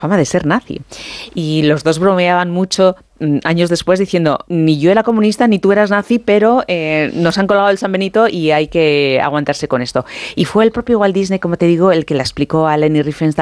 fama de ser nazi. Y los dos bromeaban mucho años después diciendo, ni yo era comunista ni tú eras nazi, pero nos han colgado el San Benito y hay que aguantarse con esto. Y fue el propio Walt Disney, como te digo, el que le explicó a Leni Riefenstahl